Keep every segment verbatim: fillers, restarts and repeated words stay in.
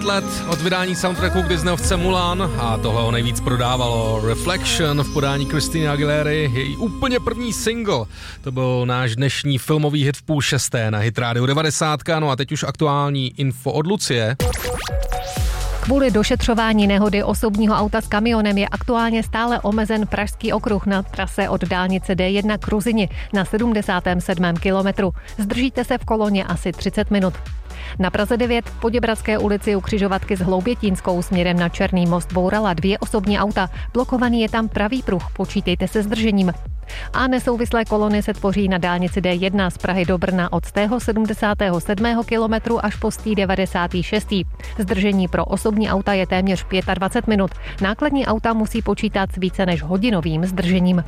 dvacet let od vydání soundtracku k Disneyovce Mulan a tohle ho nejvíc prodávalo. Reflection v podání Christiny Aguilery, její úplně první single. To byl náš dnešní filmový hit v půl šesté na Hit Radio devadesát. No a teď už aktuální info od Lucie. Kvůli došetřování nehody osobního auta s kamionem je aktuálně stále omezen Pražský okruh na trase od dálnice D jedna k Ruzini na sedmdesátém sedmém kilometru. Zdržíte se v koloně asi třicet minut. Na Praze devět v Poděbradské ulici u křižovatky s Hloubětínskou směrem na Černý most bourala dvě osobní auta. Blokovaný je tam pravý pruh, počítejte se zdržením. A nesouvislé kolony se tvoří na dálnici D jedna z Prahy do Brna od stého sedmdesátého sedmého kilometru až po stý devadesátý šestý Zdržení pro osobní auta je téměř dvacet pět minut. Nákladní auta musí počítat s více než hodinovým zdržením.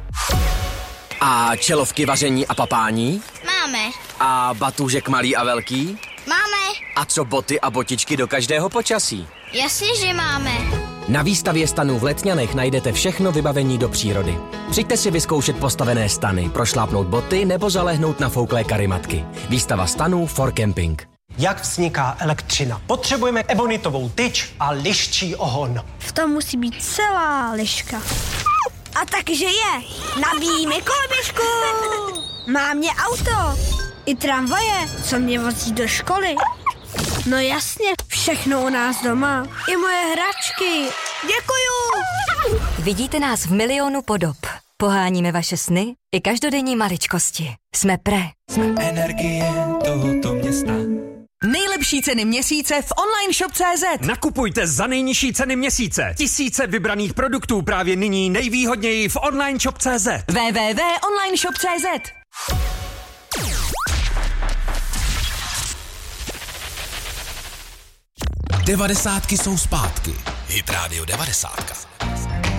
A čelovky vaření a papání? Máme. A batůžek malý a velký? Máme. A co boty a botičky do každého počasí? Jasně, že máme. Na výstavě stanů v Letňanech najdete všechno vybavení do přírody. Přijďte si vyzkoušet postavené stany, prošlápnout boty nebo zalehnout na fouklé karimatky. Výstava stanů for camping. Jak vzniká elektřina? Potřebujeme ebonitovou tyč a liščí ohon. V tom musí být celá liška. A takže je. Nabíjíme koloběžku. Má mě auto. I tramvaje, co mě vozí do školy. No jasně, všechno u nás doma. I moje hračky. Děkuju. Vidíte nás v milionu podob. Poháníme vaše sny i každodenní maličkosti. Jsme Pre. Jsme energie tohoto města. Nejlepší ceny měsíce v online shop tečka cé zet. Nakupujte za nejnižší ceny měsíce. Tisíce vybraných produktů právě nyní nejvýhodněji v online shop tečka cé zet. w w w tečka online shop tečka cé zet. Devadesátky jsou zpátky. Hit Radio devadesát.